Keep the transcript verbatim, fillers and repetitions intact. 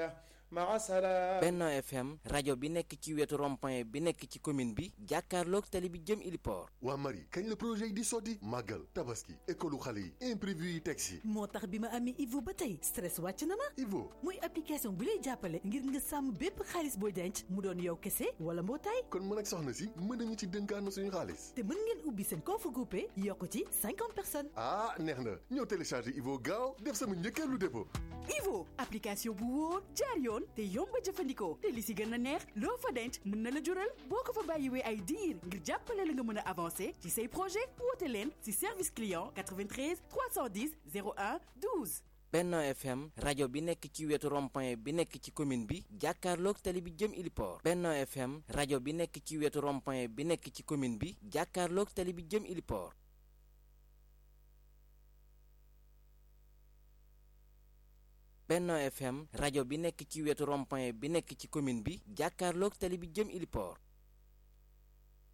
الله مع السلامة. Benno F M rajo bi nekk ci wetu rond-point bi nekk ci commune bi jàkkaarloog tali bi jëm Iliport. waa Marie kañ la projet yi di sotti màggal tabaski école xale yi imprévu yi teg si. moo tax bi ma amee Ivo ba tey stress wàcc na ma. Ivo muy application bu lay jàppale ngir nga sàmm bépp xaalis booy denc mu doon yow kese wala mbootaay. kon mën ak soxna si mën nañu ci dënkaan suñu xaalis. te mën ngeen ubbi seen compte groupé yokk ci cinquante personnes. ah neex na ñëw télécharger Ivo gaaw def sama njëkkeelu dépôt. Ivo application bu wóor jaar yoon te yomb a jëfandikoo te li si gën a neex loo fa denc mën na la jural boo ko fa bàyyiwee ay diir ngir jàppale la nga mën a avancer ci say projet woote leen si service client quatre-vingt-treize trois cent dix zéro un douze. Benno F M rajo bi nekk ci wetu rond-point bi nekk ci commune bi jàkkaarloog tali bi jëm Iliport. Benno F M rajo bi nekk ci wetu rond-point bi nekk ci commune bi jàkkaarloog tali bi jëm Iliport. Benno F M rajo bi nekk ci wetu rond-point bi nekk ci commune bi jàkkaarloog tali bi jëm Iliport.